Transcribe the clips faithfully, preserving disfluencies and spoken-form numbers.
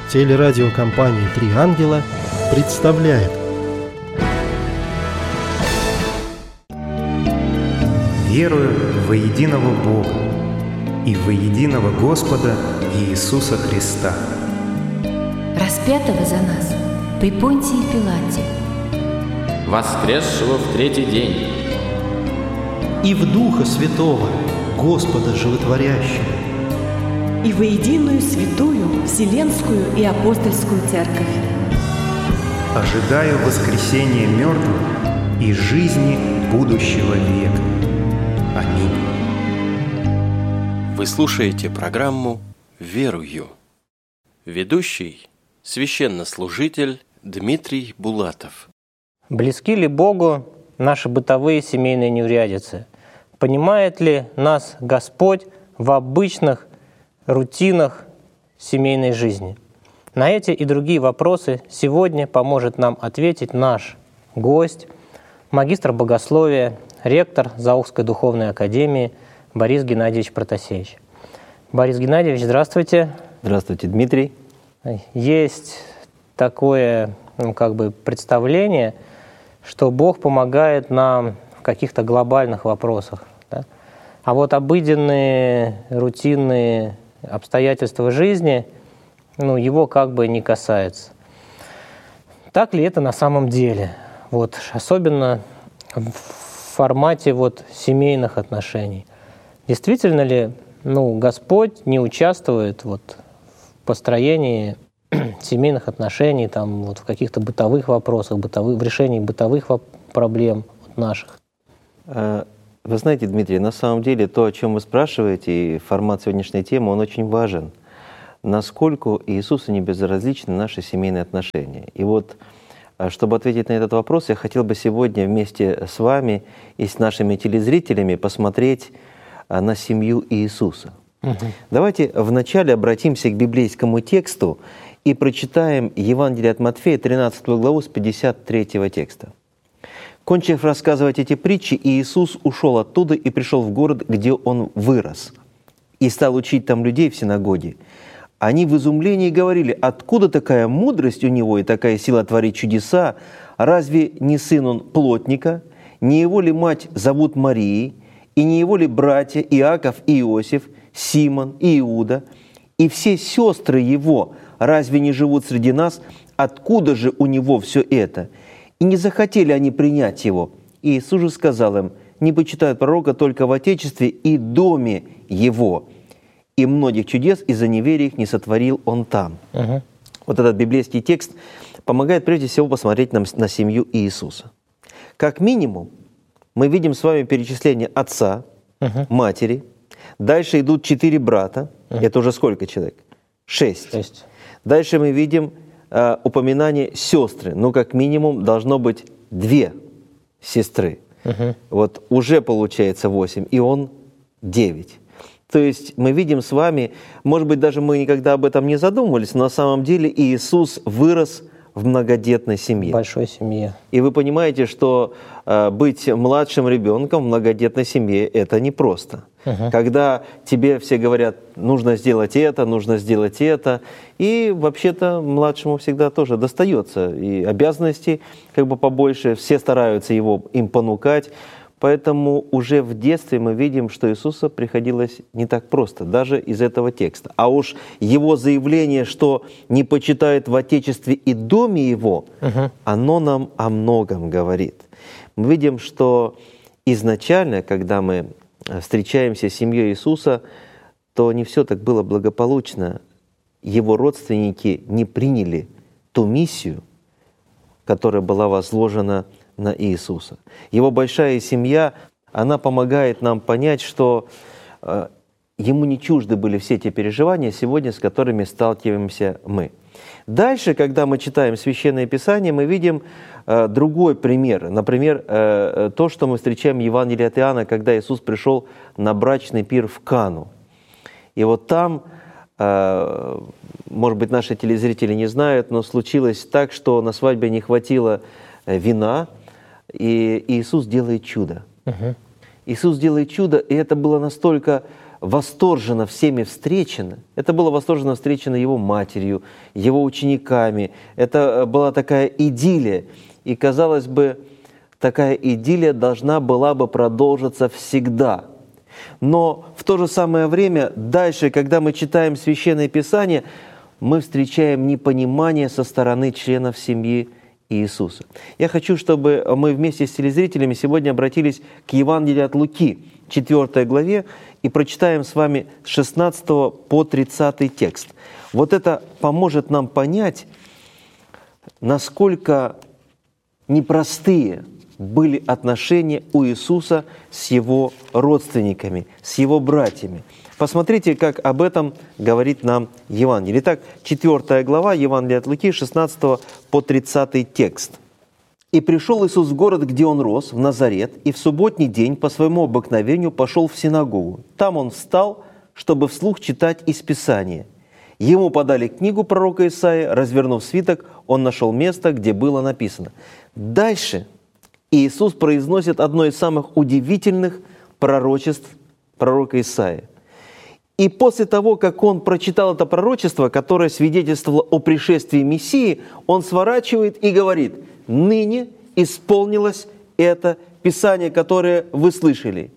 Телерадиокомпания «Три ангела» представляет. Верую во единого Бога и во единого Господа Иисуса Христа, распятого за нас при Понтии Пилате, воскресшего в третий день, и в Духа Святого, Господа Животворящего, и во единую святую Вселенскую и Апостольскую Церковь. ожидаю воскресения мертвых и жизни будущего века. Аминь. Вы слушаете программу «Верую». Ведущий – священнослужитель Дмитрий Булатов. Близки ли Богу наши бытовые семейные неурядицы? Понимает ли нас Господь в обычных рутинах семейной жизни? На эти и другие вопросы сегодня поможет нам ответить наш гость, магистр богословия, ректор Заокской духовной академии Борис Геннадьевич Протасевич. Борис Геннадьевич, здравствуйте. Здравствуйте, Дмитрий. Есть такое, ну, как бы представление, что Бог помогает нам в каких-то глобальных вопросах, да? А вот обыденные, рутинные обстоятельства жизни, ну, его как бы не касается. Так ли это на самом деле? Вот, особенно в формате вот семейных отношений. Действительно ли, ну, Господь не участвует вот в построении семейных отношений, там, вот, в каких-то бытовых вопросах, бытовых, в решении бытовых проблем вот, наших? Вы знаете, Дмитрий, на самом деле то, о чем вы спрашиваете, и формат сегодняшней темы, он очень важен. Насколько Иисусу не безразличны наши семейные отношения. И вот, чтобы ответить на этот вопрос, я хотел бы сегодня вместе с вами и с нашими телезрителями посмотреть на семью Иисуса. Угу. Давайте вначале обратимся к библейскому тексту и прочитаем Евангелие от Матфея, тринадцатую главу, с пятьдесят третьего текста. «Кончив рассказывать эти притчи, Иисус ушел оттуда и пришел в город, где Он вырос, и стал учить там людей в синагоге. Они в изумлении говорили: откуда такая мудрость у Него и такая сила творить чудеса? Разве не сын Он плотника? Не его ли мать зовут Марией? И не его ли братья Иаков и Иосиф, Симон и Иуда? И все сестры Его разве не живут среди нас? Откуда же у Него все это? И не захотели они принять Его. И Иисус же сказал им: не почитают пророка только в Отечестве и доме Его. И многих чудес из-за неверия их не сотворил Он там». Угу. Вот этот библейский текст помогает прежде всего посмотреть нам на семью Иисуса. Как минимум, мы видим с вами перечисление отца, угу. матери. Дальше идут четыре брата. Угу. Это уже сколько человек? Шесть. Шесть. Дальше мы видим э, упоминание сестры. Ну, как минимум, должно быть две сестры. Угу. Вот уже получается восемь, и он девять. То есть мы видим с вами, может быть, даже мы никогда об этом не задумывались, но на самом деле Иисус вырос в многодетной семье. Большой семье. И вы понимаете, что э, быть младшим ребенком в многодетной семье – это непросто. Угу. Когда тебе все говорят: нужно сделать это, нужно сделать это, и вообще-то младшему всегда тоже достается, и обязанностей как бы побольше, все стараются его им понукать. Поэтому уже в детстве мы видим, что Иисусу приходилось не так просто, даже из этого текста. А уж его заявление, что не почитает в Отечестве и доме Его, угу. оно нам о многом говорит. Мы видим, что изначально, когда мы встречаемся с семьей Иисуса, то не все так было благополучно. Его родственники не приняли ту миссию, которая была возложена на Иисуса. Его большая семья, она помогает нам понять, что э, ему не чужды были все те переживания сегодня, с которыми сталкиваемся мы. Дальше, когда мы читаем Священное Писание, мы видим э, другой пример. Например, э, то, что мы встречаем в Евангелии от Иоанна, когда Иисус пришел на брачный пир в Кану. И вот там, э, может быть, наши телезрители не знают, но случилось так, что на свадьбе не хватило вина, и Иисус делает чудо. Угу. Иисус делает чудо, и это было настолько восторженно всеми встречено. Это было восторженно встречено его матерью, его учениками. Это была такая идиллия. И, казалось бы, такая идиллия должна была бы продолжиться всегда. Но в то же самое время, дальше, когда мы читаем Священное Писание, мы встречаем непонимание со стороны членов семьи Иисуса. Я хочу, чтобы мы вместе с телезрителями сегодня обратились к Евангелию от Луки, четвёртой главе, и прочитаем с вами с шестнадцатого по тридцатый текст. Вот это поможет нам понять, насколько непростые были отношения у Иисуса с его родственниками, с его братьями. Посмотрите, как об этом говорит нам Евангелие. Итак, четвёртая глава Евангелия от Луки, шестнадцатого по тридцатый текст. «И пришел Иисус в город, где он рос, в Назарет, и в субботний день по своему обыкновению пошел в синагогу. Там он встал, чтобы вслух читать из Писания. Ему подали книгу пророка Исаии, развернув свиток, он нашел место, где было написано». Дальше Иисус произносит одно из самых удивительных пророчеств пророка Исаии. И после того, как он прочитал это пророчество, которое свидетельствовало о пришествии Мессии, он сворачивает и говорит: «Ныне исполнилось это Писание, которое вы слышали».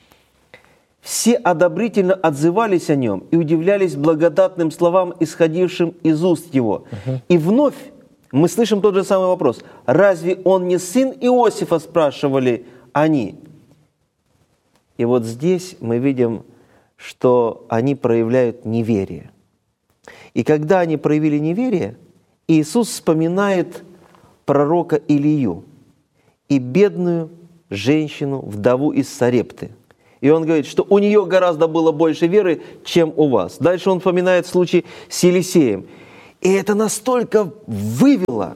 Все одобрительно отзывались о нем и удивлялись благодатным словам, исходившим из уст его. Uh-huh. И вновь мы слышим тот же самый вопрос: «Разве он не сын Иосифа?» – спрашивали они. И вот здесь мы видим, что они проявляют неверие. И когда они проявили неверие, Иисус вспоминает пророка Илию и бедную женщину, вдову из Сарепты. И он говорит, что у нее гораздо было больше веры, чем у вас. Дальше он вспоминает случай с Елисеем. И это настолько вывело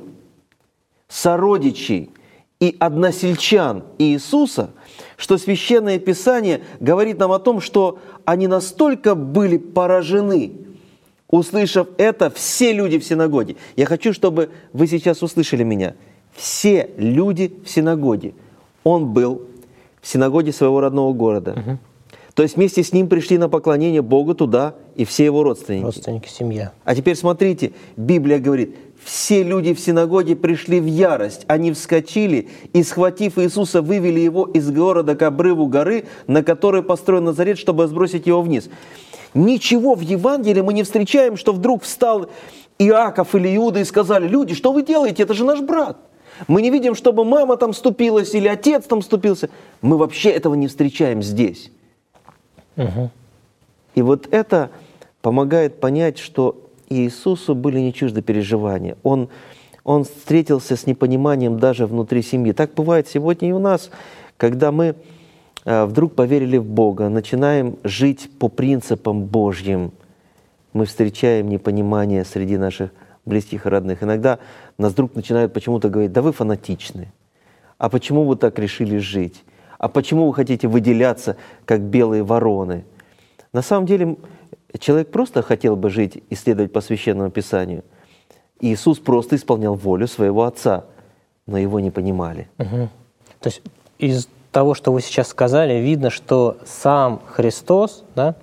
сородичей и односельчан Иисуса, что Священное Писание говорит нам о том, что они настолько были поражены, услышав это, все люди в синагоге. Я хочу, чтобы вы сейчас услышали меня. Все люди в синагоге. Он был в синагоге своего родного города. Угу. То есть вместе с ним пришли на поклонение Богу туда и все его родственники. Родственники, семья. А теперь смотрите, Библия говорит, все люди в синагоге пришли в ярость. Они вскочили и, схватив Иисуса, вывели его из города к обрыву горы, на которой построен Назарет, чтобы сбросить его вниз. Ничего в Евангелии мы не встречаем, что вдруг встал Иаков или Иуда и сказали: люди, что вы делаете? Это же наш брат. Мы не видим, чтобы мама там вступилась или отец там вступился. Мы вообще этого не встречаем здесь. Угу. И вот это помогает понять, что Иисусу были не чужды переживания. Он, он встретился с непониманием даже внутри семьи. Так бывает сегодня и у нас, когда мы э, вдруг поверили в Бога, начинаем жить по принципам Божьим, мы встречаем непонимание среди наших близких и родных. Иногда нас вдруг начинают почему-то говорить: да вы фанатичны, а почему вы так решили жить? А почему вы хотите выделяться, как белые вороны? На самом деле человек просто хотел бы жить и следовать по Священному Писанию. Иисус просто исполнял волю своего Отца, но его не понимали. Угу. То есть из того, что вы сейчас сказали, видно, что сам Христос, да,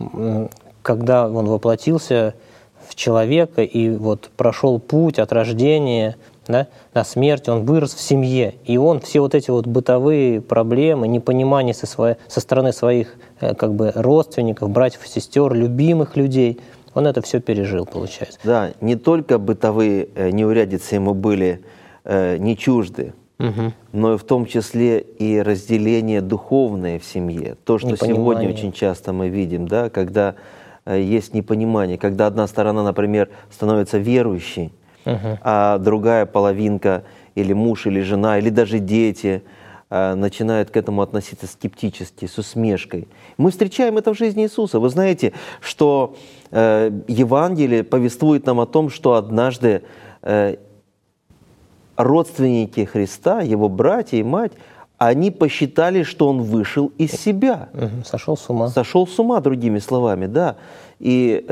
когда Он воплотился в человека и вот прошел путь от рождения, да, до смерти, Он вырос в семье, и Он все вот эти вот бытовые проблемы, непонимание со, своей, со стороны своих как бы родственников, братьев и сестер, любимых людей, Он это все пережил, получается. Да, не только бытовые неурядицы ему были э, не чужды, угу. но и в том числе и разделение духовное в семье. То, что сегодня очень часто мы видим, да, когда э, есть непонимание, когда одна сторона, например, становится верующей, Uh-huh. а другая половинка, или муж, или жена, или даже дети э, начинают к этому относиться скептически, с усмешкой. Мы встречаем это в жизни Иисуса. Вы знаете, что э, Евангелие повествует нам о том, что однажды э, родственники Христа, его братья и мать, они посчитали, что он вышел из себя. Uh-huh. Сошел с ума. Сошел с ума, другими словами, да. И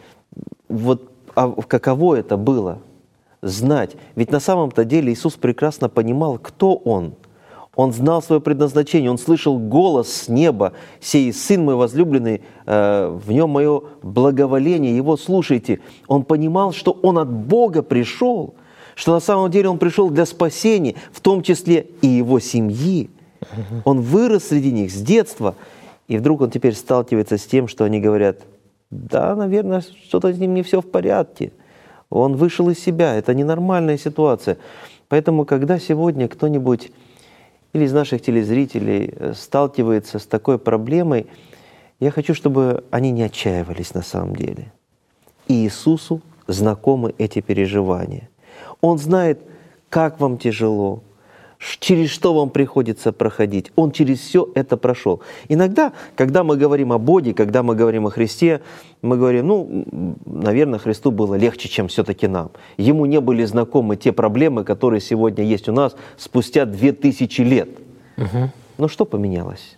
вот а каково это было? Знать. Ведь на самом-то деле Иисус прекрасно понимал, кто Он. Он знал свое предназначение, он слышал голос с неба: «Сей сын мой возлюбленный, в нем мое благоволение, его слушайте». Он понимал, что он от Бога пришел, что на самом деле он пришел для спасения, в том числе и его семьи. Он вырос среди них с детства, и вдруг он теперь сталкивается с тем, что они говорят: да, наверное, что-то с ним не все в порядке. Он вышел из себя, это ненормальная ситуация. Поэтому, когда сегодня кто-нибудь или из наших телезрителей сталкивается с такой проблемой, я хочу, чтобы они не отчаивались на самом деле. И Иисусу знакомы эти переживания. Он знает, как вам тяжело, через что вам приходится проходить. Он через все это прошел. Иногда, когда мы говорим о Боге, когда мы говорим о Христе, мы говорим: ну, наверное, Христу было легче, чем все-таки нам. Ему не были знакомы те проблемы, которые сегодня есть у нас спустя две тысячи лет. Угу. Но что поменялось?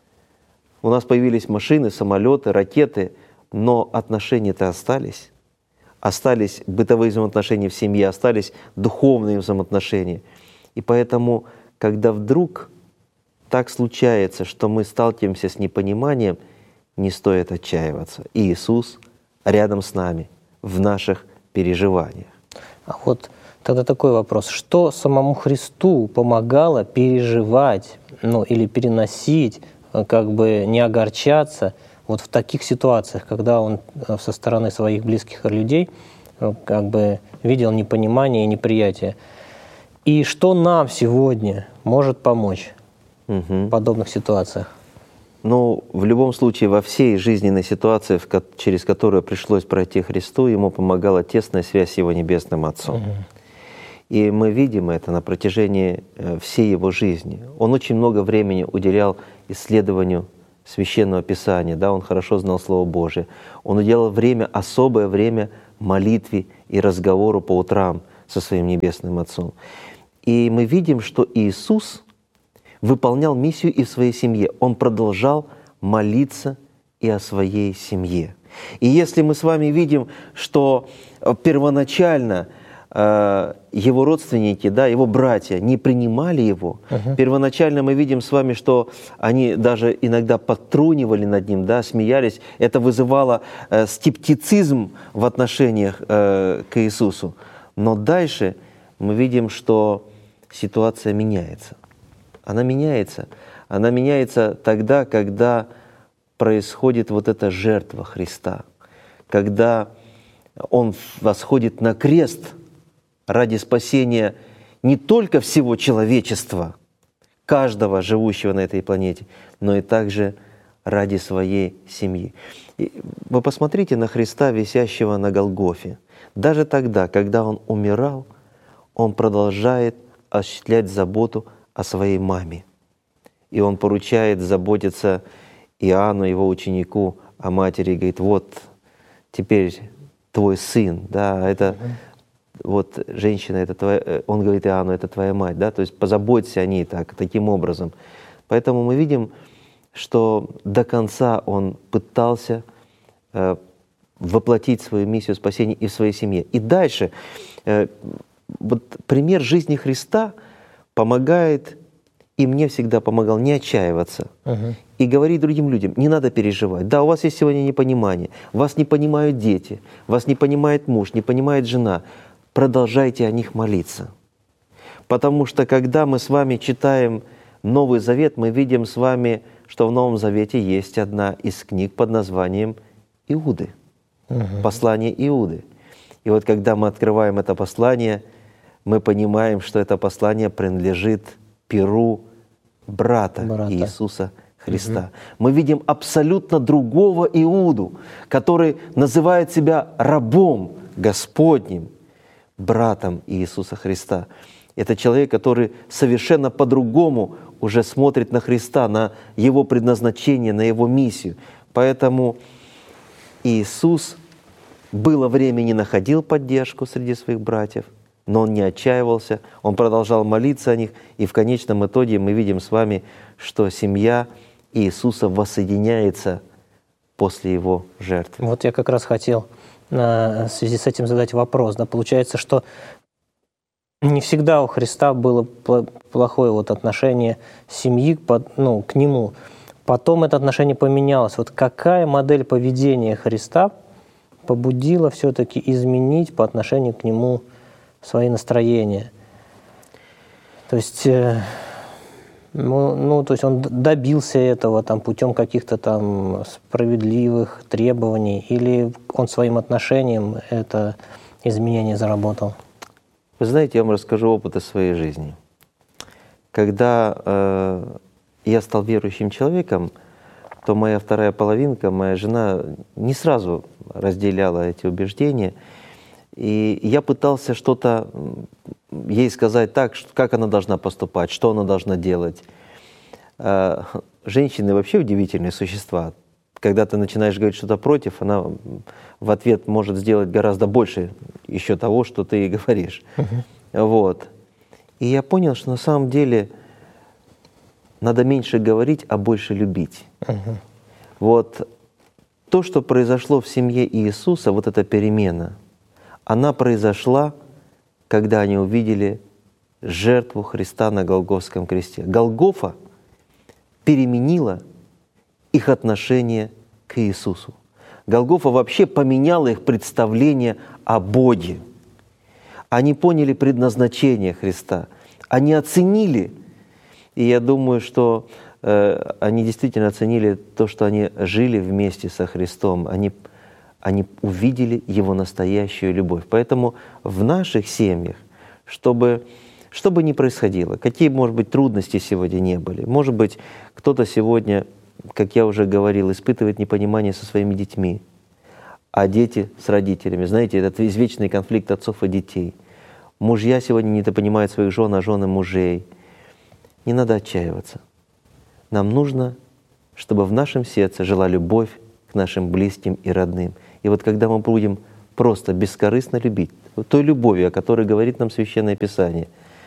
У нас появились машины, самолеты, ракеты, но отношения-то остались. Остались бытовые взаимоотношения в семье, остались духовные взаимоотношения. И поэтому, когда вдруг так случается, что мы сталкиваемся с непониманием, не стоит отчаиваться. И Иисус рядом с нами в наших переживаниях. А вот тогда такой вопрос: что самому Христу помогало переживать, ну или переносить, как бы не огорчаться вот в таких ситуациях, когда он со стороны своих близких людей как бы видел непонимание и неприятие? И что нам сегодня может помочь угу. в подобных ситуациях? Ну, в любом случае, во всей жизненной ситуации, через которую пришлось пройти Христу, ему помогала тесная связь с его Небесным Отцом. Угу. И мы видим это на протяжении всей его жизни. Он очень много времени уделял исследованию Священного Писания, да, он хорошо знал Слово Божие. Он уделял время, особое время молитве и разговору по утрам со своим Небесным Отцом. И мы видим, что Иисус выполнял миссию и в своей семье. Он продолжал молиться и о своей семье. И если мы с вами видим, что первоначально э, его родственники, да, его братья не принимали его, uh-huh. первоначально мы видим с вами, что они даже иногда подтрунивали над ним, да, смеялись. Это вызывало э, скептицизм в отношениях э, к Иисусу. Но дальше мы видим, что ситуация меняется. Она меняется. Она меняется тогда, когда происходит вот эта жертва Христа, когда Он восходит на крест ради спасения не только всего человечества, каждого живущего на этой планете, но и также ради своей семьи. И вы посмотрите на Христа, висящего на Голгофе. Даже тогда, когда Он умирал, Он продолжает осуществлять заботу о своей маме. И Он поручает заботиться Иоанну, его ученику, о матери, и говорит: вот теперь твой сын, да, это угу. вот женщина, это твоя, он говорит Иоанну: это твоя мать, да, то есть позаботься о ней так, таким образом. Поэтому мы видим, что до конца он пытался э, воплотить свою миссию спасения и в своей семье. И дальше э, вот пример жизни Христа помогает, и мне всегда помогал, не отчаиваться. Uh-huh. И говорить другим людям: не надо переживать. Да, у вас есть сегодня непонимание, вас не понимают дети, вас не понимает муж, не понимает жена. Продолжайте о них молиться. Потому что когда мы с вами читаем Новый Завет, мы видим с вами, что в Новом Завете есть одна из книг под названием Иуды. Uh-huh. Послание Иуды. И вот когда мы открываем это послание, мы понимаем, что это послание принадлежит перу брата, брата. Иисуса Христа. Угу. Мы видим абсолютно другого Иуду, который называет себя рабом Господним, братом Иисуса Христа. Это человек, который совершенно по-другому уже смотрит на Христа, на Его предназначение, на Его миссию. Поэтому Иисус было время не находил поддержку среди своих братьев, но Он не отчаивался, Он продолжал молиться о них, и в конечном итоге мы видим с вами, что семья Иисуса воссоединяется после Его жертвы. Вот я как раз хотел в связи с этим задать вопрос. Да, получается, что Не всегда у Христа было плохое вот отношение семьи ну, к Нему. Потом это отношение поменялось. Вот какая модель поведения Христа побудила все-таки изменить по отношению к Нему свои настроения? То есть, ну, ну, то есть он добился этого там, путем каких-то там справедливых требований, или он своим отношением это изменение заработал? Вы знаете, я вам расскажу опыт из своей жизни. Когда э, я стал верующим человеком, то моя вторая половинка, моя жена, не сразу разделяла эти убеждения. И я пытался что-то ей сказать так, как она должна поступать, что она должна делать. Э, женщины вообще удивительные существа. Когда ты начинаешь говорить что-то против, она в ответ может сделать гораздо больше еще того, что ты ей говоришь. Uh-huh. Вот. И я понял, что на самом деле надо меньше говорить, а больше любить. Uh-huh. Вот то, что произошло в семье Иисуса, вот эта перемена, она произошла, когда они увидели жертву Христа на Голгофском кресте. Голгофа переменила их отношение к Иисусу. Голгофа вообще поменяла их представление о Боге. Они поняли предназначение Христа. Они оценили, и я думаю, что э, они действительно оценили то, что они жили вместе со Христом. Они, они увидели Его настоящую любовь. Поэтому в наших семьях, чтобы, что бы ни происходило, какие, может быть, трудности сегодня не были, может быть, кто-то сегодня, как я уже говорил, испытывает непонимание со своими детьми, а дети с родителями. Знаете, этот извечный конфликт отцов и детей. Мужья сегодня недопонимают своих жен, а жены мужей. Не надо отчаиваться. Нам нужно, чтобы в нашем сердце жила любовь к нашим близким и родным. И вот когда мы будем просто бескорыстно любить, той любовью, о которой говорит нам Священное Писание,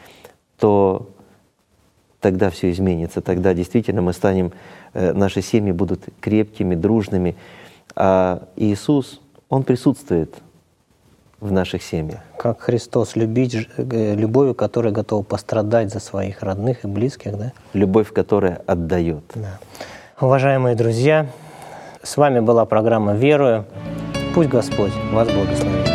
то тогда все изменится. Тогда действительно мы станем, наши семьи будут крепкими, дружными. А Иисус, Он присутствует в наших семьях. Как Христос, любить любовью, которая готова пострадать за своих родных и близких, да? Любовь, которая отдает. Да. Уважаемые друзья, с вами была программа «Верую». Пусть Господь вас благословит.